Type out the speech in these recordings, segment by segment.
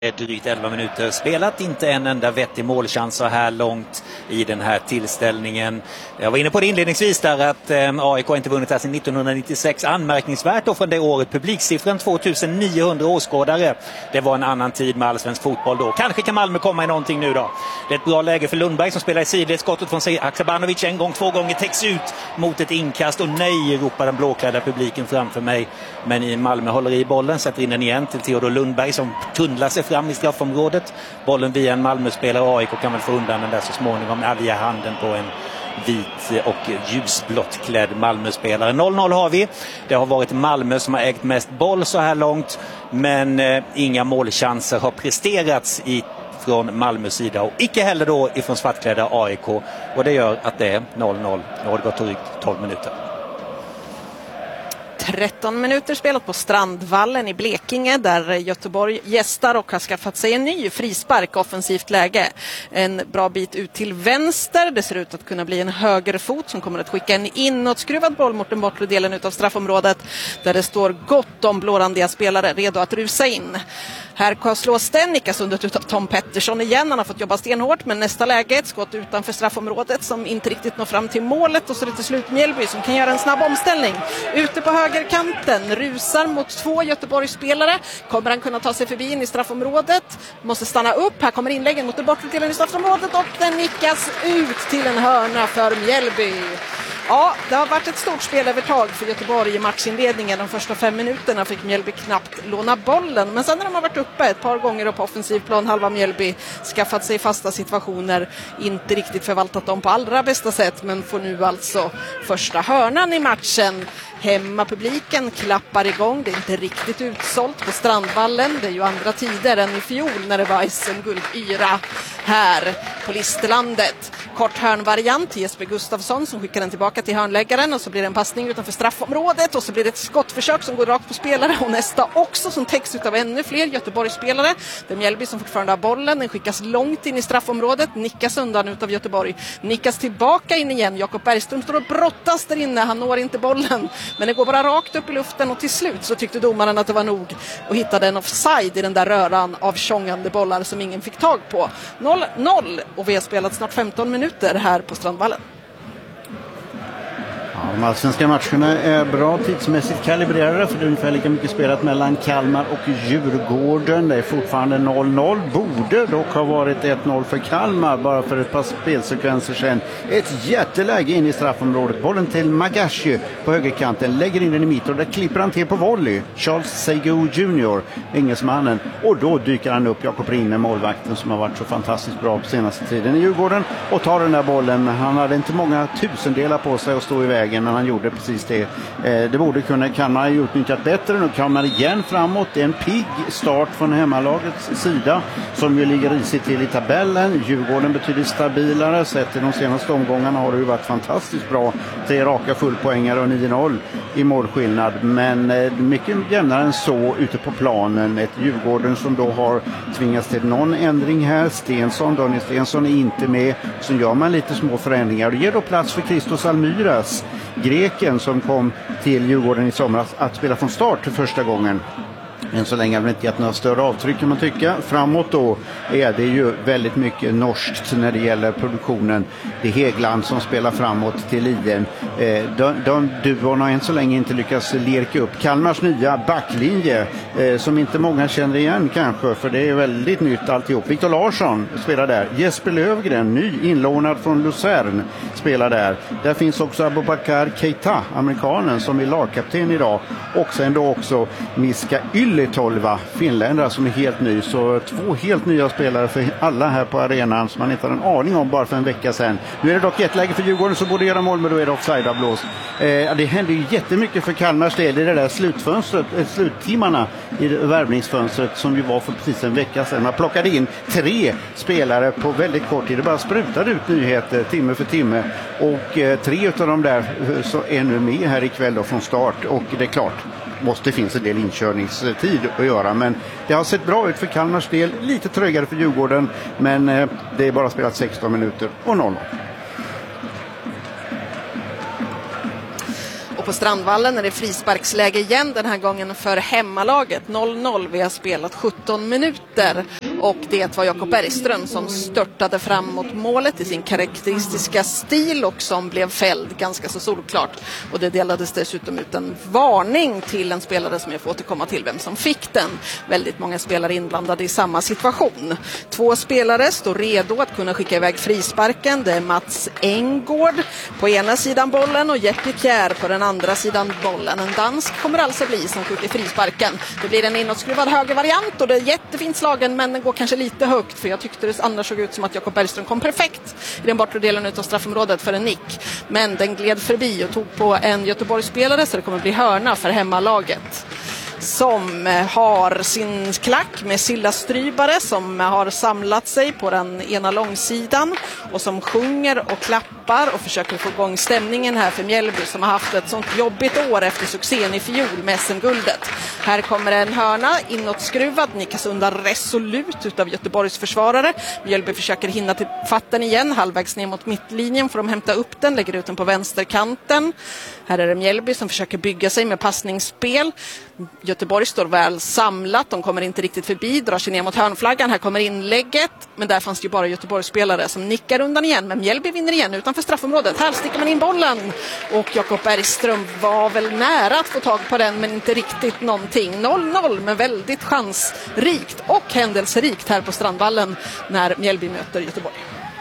Drygt 11 minuter spelat, inte en enda vettig målchans så här långt i den här tillställningen. Jag var inne på det inledningsvis där att AIK inte vunnit här sedan 1996. Anmärkningsvärt då från det året. Publiksiffran 2900 åskådare. Det var en annan tid med allsvensk fotboll då. Kanske kan Malmö komma i någonting nu då. Det är ett bra läge för Lundberg som spelar i sidled. Skottet från Haksabanovic en gång, två gånger täcks ut mot ett inkast och nej, ropar den blåklädda publiken framför mig. Men i Malmö håller i bollen, sätter in den igen till Theodor Lundberg som tunnlar sig fram i straffområdet. Bollen via en Malmö-spelare och AIK kan väl få undan den där så småningom via handen på en vit och ljusblått klädd Malmö-spelare. 0-0 har vi. Det har varit Malmö som har ägt mest boll så här långt, men inga målchanser har presterats från Malmös sida och icke heller då ifrån svartklädda AIK, och det gör att det är 0-0. Nu har det gått drygt 12 minuter. 13 minuter spelat på Strandvallen i Blekinge där Göteborg gästar och har skaffat sig en ny frispark, offensivt läge. En bra bit ut till vänster. Det ser ut att kunna bli en högerfot som kommer att skicka en inåtskruvad boll mot den bortre delen av straffområdet där det står gott om blårandiga spelare redo att rusa in. Här kan slås den, nickas under utav Tom Pettersson igen. Han har fått jobba stenhårt, men nästa läge ett skott utanför straffområdet som inte riktigt når fram till målet, och så är det till slut Mjällby som kan göra en snabb omställning. Ute på högerkanten, rusar mot två Göteborgsspelare. Kommer han kunna ta sig förbi in i straffområdet? Måste stanna upp. Här kommer inläggen mot den bortre delen i straffområdet och den nickas ut till en hörna för Mjällby. Ja, det har varit ett stort spelövertag för Göteborg i matchinledningen. De första 5 minuterna fick Mjällby knappt låna bollen. Men sen när de har varit uppe ett par gånger och på offensivplan halva Mjällby skaffat sig fasta situationer. Inte riktigt förvaltat dem på allra bästa sätt, men får nu alltså första hörnan i matchen. Hemmapubliken klappar igång. Det är inte riktigt utsålt på Strandvallen. Det är ju andra tider än i fjol när det var SM-guld-yra här på Listerlandet. Kort hörnvariant till Jesper Gustafsson som skickar den tillbaka till hörnläggaren, och så blir det en passning utanför straffområdet och så blir det ett skottförsök som går rakt på spelare, och nästa också som täcks av ännu fler Göteborgsspelare. Det är Mjällby som fortfarande har bollen. Den skickas långt in i straffområdet, nickas undan utav Göteborg, nickas tillbaka in igen. Jakob Bergström står och brottas där inne, han når inte bollen, men det går bara rakt upp i luften, och till slut så tyckte domaren att det var nog och hittade en offside i den där röran av tjongande bollar som ingen fick tag på. 0-0, och vi har spelat snart 15 minuter här på Strandvallen. Ja, de allsvenska matcherna är bra tidsmässigt kalibrerade, för det är ungefär lika mycket spelat mellan Kalmar och Djurgården. Det är fortfarande 0-0. Borde dock ha varit 1-0 för Kalmar bara för ett par spelsekvenser sedan. Ett jätteläge in i straffområdet. Bollen till Magashi på högerkanten. Lägger in den i mitten och där klipper han till på volley. Charles Seigo Jr., engelsmannen. Och då dyker han upp, Jakob Rinne, målvakten som har varit så fantastiskt bra på senaste tiden i Djurgården, och tar den där bollen. Han hade inte många tusendelar på sig att stå i vägen, men han gjorde precis det. Det borde Kalmar ha utnyttjat bättre. Nu kan man igen framåt. Det är en pigg start från hemmalagets sida som ju ligger risigt till i tabellen. Djurgården betydligt stabilare. Sett i de senaste omgångarna har det ju varit fantastiskt bra. 3 raka fullpoängare och 9-0 i målskillnad. Men mycket jämnare än så ute på planen. Ett Djurgården som då har tvingats till någon ändring här. Daniel Stensson är inte med. Så gör man lite små förändringar. Det ger då plats för Christos Almyras, greken som kom till Djurgården i somras, att spela från start för första gången. Men så länge har det inte gett några större avtryck kan man tycka. Framåt då är det ju väldigt mycket norskt när det gäller produktionen. Det är Hegland som spelar framåt till Liden. De duon har än så länge inte lyckats lirka upp Kalmars nya backlinje som inte många känner igen kanske, för det är väldigt nytt alltihop. Viktor Larsson spelar där. Jesper Lövgren, ny inlånad från Luzern, spelar där. Där finns också Abubakar Keita, amerikanen, som är lagkapten idag. Och sen då också Miska Yli-Tolva, finländare, som är helt ny. Så 2 helt nya spelare för alla här på arenan som man inte har en aning om bara för en vecka sedan. Nu är det dock ett läge för Djurgården som borde göra mål, men då är det offside-avblås. Det händer ju jättemycket för Kalmars del i det där sluttimmarna i värvningsfönstret som ju var för precis en vecka sedan. Man plockade in 3 spelare på väldigt kort tid. Det bara sprutade ut nyheter timme för timme. Och 3 av dem där så är nu med här ikväll då från start. Och det är klart, måste finnas en del inkörningstid att göra, men det har sett bra ut för Kalmars del, lite trögare för Djurgården, men det är bara spelat 16 minuter och 0. Och på Strandvallen är det frisparksläge igen, den här gången för hemmalaget. 0-0, vi har spelat 17 minuter. Och det var Jakob Bergström som störtade fram mot målet i sin karaktäristiska stil och som blev fälld ganska så solklart. Och det delades dessutom ut en varning till en spelare som jag får återkomma till vem som fick den. Väldigt många spelare inblandade i samma situation. 2 spelare står redo att kunna skicka iväg frisparken. Det är Mats Engård på ena sidan bollen och Jeppe Kjär på den andra sidan bollen. En dansk kommer alltså bli som skjuter frisparken. Det blir en inåtskruvad högervariant och det är jättefint slagen, men den går kanske lite högt, för jag tyckte det annars såg ut som att Jakob Bergström kom perfekt i den bortre delen av straffområdet för en nick. Men den gled förbi och tog på en Göteborgsspelare, så det kommer bli hörna för hemmalaget. Som har sin klack med Silla Strybare som har samlat sig på den ena långsidan och som sjunger och klappar och försöker få igång stämningen här för Mjällby som har haft ett sånt jobbigt år efter succén i fjol med SM-guldet. Här kommer en hörna inåtskruvad, nickas undan resolut utav Göteborgs försvarare. Mjällby försöker hinna till fatten igen, halvvägs ner mot mittlinjen får de hämta upp den, lägger ut den på vänsterkanten. Här är det Mjällby som försöker bygga sig med passningsspel. Göteborg står väl samlat, de kommer inte riktigt förbi, drar sig ner mot hörnflaggan, här kommer inlägget, men där fanns det ju bara Göteborgsspelare som nickar undan igen, men Mjällby vinner igen utanför straffområdet. Här sticker man in bollen och Jakob Bergström var väl nära att få tag på den, men inte riktigt någonting. 0-0, men väldigt chansrikt och händelserikt här på Strandvallen när Mjällby möter Göteborg.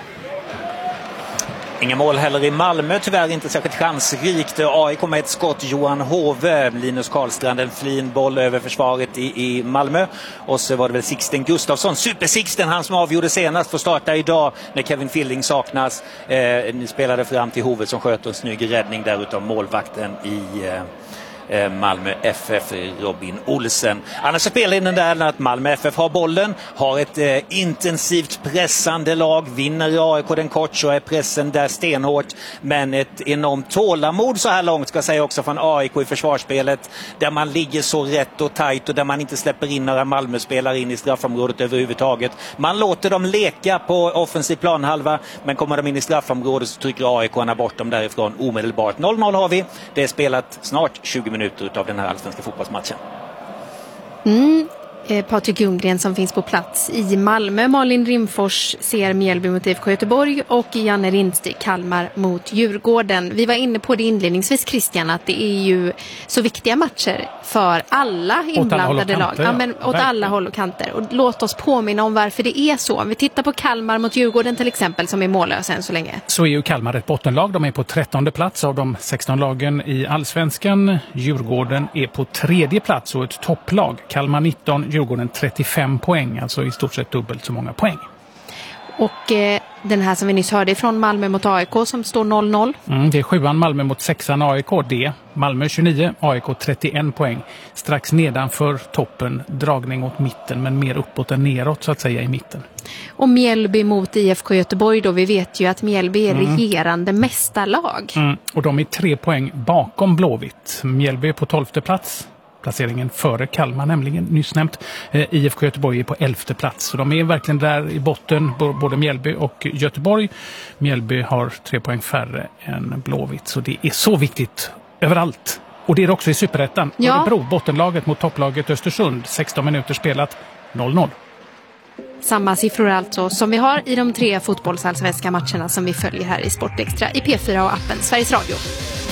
Inga mål heller i Malmö, tyvärr inte särskilt chansrikt. AIK med ett skott, Johan Hove, Linus Karlstrand, en fin boll över försvaret i Malmö. Och så var det väl Sixten Gustafsson, Super-Sixten, han som avgjorde senast, får starta idag när Kevin Fielding saknas. Ni spelade fram till Hove som sköt en snygg räddning där utav målvakten i Malmö FF, Robin Olsen. Annars så spelar den där att Malmö FF har bollen, har ett intensivt pressande lag, vinner AIK den kort så är pressen där stenhårt, men ett enormt tålamod så här långt ska jag säga också från AIK i försvarsspelet, där man ligger så rätt och tajt och där man inte släpper in några Malmö-spelare in i straffområdet överhuvudtaget. Man låter dem leka på offensiv planhalva, men kommer de in i straffområdet så trycker AIK-arna bort dem därifrån omedelbart. 0-0 har vi, det är spelat snart 20 minuter av den här allsvenska fotbollsmatchen. Patrik Ljunggren som finns på plats i Malmö. Malin Rimfors ser Mjällby mot IFK Göteborg och Janne Rindsti Kalmar mot Djurgården. Vi var inne på det inledningsvis, Christian, att det är ju så viktiga matcher för alla inblandade lag. Ja, men åt alla håll och kanter. Och låt oss påminna om varför det är så. Om vi tittar på Kalmar mot Djurgården till exempel, som är mållösa än så länge. Så är ju Kalmar ett bottenlag. De är på 13:e plats av de 16 lagen i Allsvenskan. Djurgården är på 3:e plats och ett topplag. Kalmar 19, Djurgården 35 poäng, alltså i stort sett dubbelt så många poäng. Och den här som vi nyss hörde från Malmö mot AIK som står 0-0. Det är 7an Malmö mot 6an AIK. Det Malmö 29, AIK 31 poäng. Strax nedanför toppen, dragning åt mitten, men mer uppåt än neråt så att säga i mitten. Och Mjällby mot IFK Göteborg då, vi vet ju att Mjällby är regerande mästarlag. Och de är 3 poäng bakom Blåvitt. Mjällby är på 12:e plats. Placeringen före Kalmar nämligen, nyss nämnt. IFK Göteborg är på 11:e plats. Så de är verkligen där i botten, både Mjällby och Göteborg. Mjällby har 3 poäng färre än Blåvitt. Så det är så viktigt överallt. Och det är också i Superettan. Ja. Örebro, bottenlaget mot topplaget Östersund. 16 minuter spelat, 0-0. Samma siffror alltså som vi har i de 3 fotbollsallsvenska matcherna som vi följer här i Sportextra i P4 och appen Sveriges Radio.